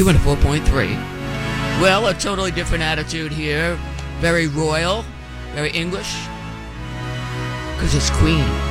Q104.3. Well, a totally different attitude here. Very royal, very English. Because it's Queen.